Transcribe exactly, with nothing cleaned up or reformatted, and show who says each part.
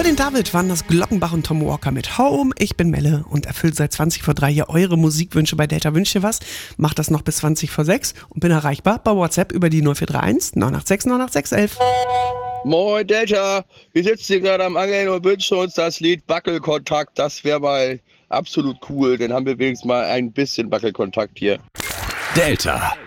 Speaker 1: den David waren das Glockenbach und Tom Walker mit Home. Ich bin Melle und erfüllt seit zwanzig vor drei hier eure Musikwünsche bei Delta Wünscht ihr was. Macht das noch bis zwanzig vor sechs und bin erreichbar bei WhatsApp über die null vier drei eins neun acht sechs neun acht sechs elf.
Speaker 2: Moin Delta, wir sitzen hier gerade am Angeln und wünschen uns das Lied Wackelkontakt. Das wäre mal absolut cool, dann haben wir wenigstens mal ein bisschen Wackelkontakt hier.
Speaker 3: Delta.